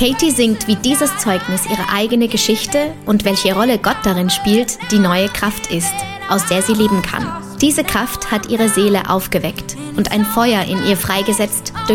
Katie singt, wie dieses Zeugnis ihre eigene Geschichte und welche Rolle Gott darin spielt, die neue Kraft ist, aus der sie leben kann. Diese Kraft hat ihre Seele aufgeweckt und ein Feuer in ihr freigesetzt,